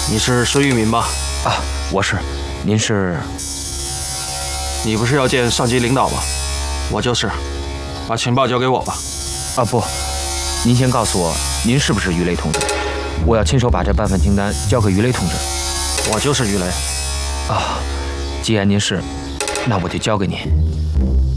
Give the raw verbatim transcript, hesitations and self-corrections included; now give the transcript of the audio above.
你是孙玉民吧？ 啊，我是。您是？ 你不是要见上级领导吗？我就是。把情报交给我吧。 啊不，您先告诉我，您是不是于雷同志？我要亲手把这办饭清单交给于雷同志。 我就是于雷。 啊，既然您是，那我就交给您。